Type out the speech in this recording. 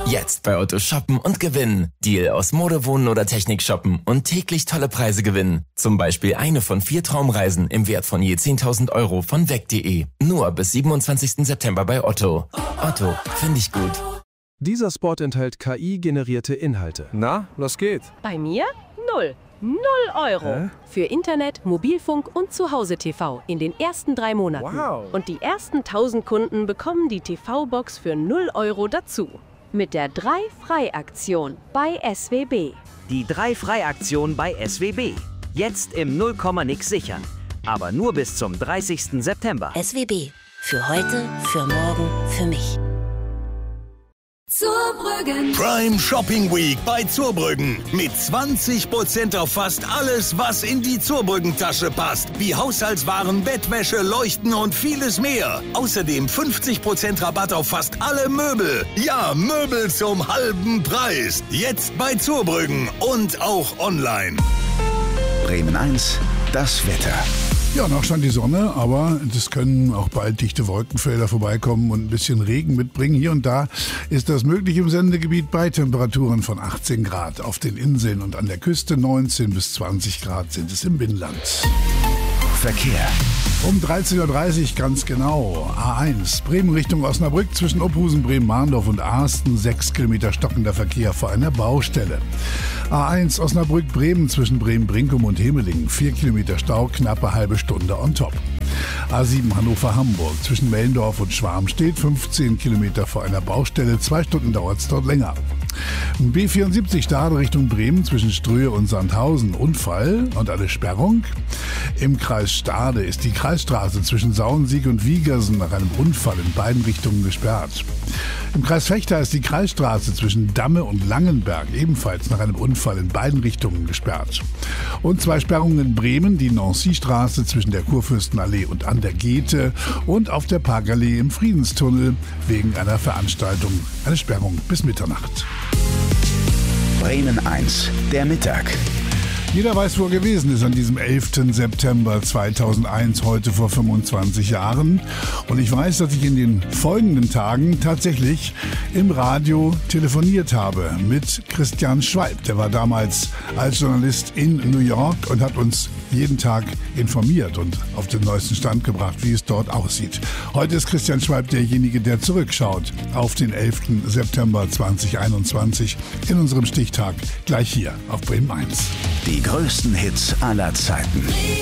Jetzt bei Otto shoppen und gewinnen. Deal aus Mode, Wohnen oder Technik shoppen und täglich tolle Preise gewinnen. Zum Beispiel eine von 4 Traumreisen im Wert von je 10.000 Euro von weg.de. Nur bis 27. September bei Otto. Otto, finde ich gut. Dieser Spot enthält KI-generierte Inhalte. Na, los geht's. Bei mir 0 Euro. Für Internet, Mobilfunk und Zuhause-TV in den ersten 3 Monaten. Wow. Und die ersten 1000 Kunden bekommen die TV-Box für 0 Euro dazu. Mit der 3-Frei-Aktion bei SWB. Die 3-Frei-Aktion bei SWB. Jetzt im 0,nix sichern. Aber nur bis zum 30. September. SWB. Für heute, für morgen, für mich. Zurbrüggen. Prime Shopping Week bei Zurbrüggen. Mit 20% auf fast alles, was in die Zurbrüggen-Tasche passt. Wie Haushaltswaren, Bettwäsche, Leuchten und vieles mehr. Außerdem 50% Rabatt auf fast alle Möbel. Ja, Möbel zum halben Preis. Jetzt bei Zurbrüggen und auch online. Bremen 1, das Wetter. Ja, noch scheint die Sonne, aber es können auch bald dichte Wolkenfelder vorbeikommen und ein bisschen Regen mitbringen. Hier und da ist das möglich im Sendegebiet bei Temperaturen von 18 Grad. Auf den Inseln und an der Küste 19 bis 20 Grad sind es im Binnenland. Verkehr. Um 13.30 Uhr ganz genau. A1 Bremen Richtung Osnabrück zwischen Ophusen, Bremen-Mahndorf und Arsten. 6 Kilometer stockender Verkehr vor einer Baustelle. A1 Osnabrück-Bremen zwischen Bremen-Brinkum und Hemelingen. 4 Kilometer Stau, knappe halbe Stunde on top. A7 Hannover-Hamburg zwischen Mellendorf und Schwarmstedt. 15 Kilometer vor einer Baustelle. 2 Stunden dauert es dort länger. B74 Stade Richtung Bremen zwischen Ströhe und Sandhausen. Unfall und eine Sperrung. Im Kreis Stade ist die Kreisstraße zwischen Sauensiek und Wiegersen nach einem Unfall in beiden Richtungen gesperrt. Im Kreis Vechta ist die Kreisstraße zwischen Damme und Langenberg ebenfalls nach einem Unfall in beiden Richtungen gesperrt. Und 2 Sperrungen in Bremen, die Nancy-Straße zwischen der Kurfürstenallee und an der Goethe und auf der Parkallee im Friedenstunnel wegen einer Veranstaltung. Eine Sperrung bis Mitternacht. Bremen 1, der Mittag. Jeder weiß, wo er gewesen ist an diesem 11. September 2001, heute vor 25 Jahren. Und ich weiß, dass ich in den folgenden Tagen tatsächlich im Radio telefoniert habe mit Christian Schwalb. Der war damals als Journalist in New York und hat uns jeden Tag informiert und auf den neuesten Stand gebracht, wie es dort aussieht. Heute ist Christian Schwalb derjenige, der zurückschaut auf den 11. September 2021 in unserem Stichtag gleich hier auf Bremen 1. Die größten Hits aller Zeiten.